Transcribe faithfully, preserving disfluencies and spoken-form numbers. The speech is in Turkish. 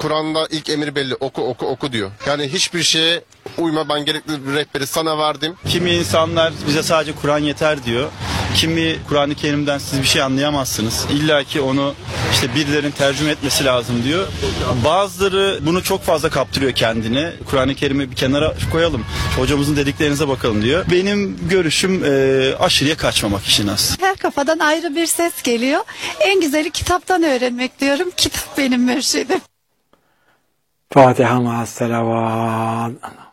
Kur'an'da ilk emir belli. Oku oku oku diyor. Yani hiçbir şeye uyma, ben gerekli bir rehberi sana verdim. Kimi insanlar bize sadece Kur'an yeter diyor. Kimi Kur'an-ı Kerim'den siz bir şey anlayamazsınız. İlla ki onu işte birilerinin tercüme etmesi lazım diyor. Bazıları bunu çok fazla kaptırıyor kendine. Kur'an-ı Kerim'i bir kenara koyalım. Hocamızın dediklerinize bakalım diyor. Benim görüşüm e, aşırıya kaçmamak için az. Her kafadan ayrı bir ses geliyor. En güzeli kitaptan öğrenmek diyorum. Kitap benim mürşidim. Fatiha ma'as selavat.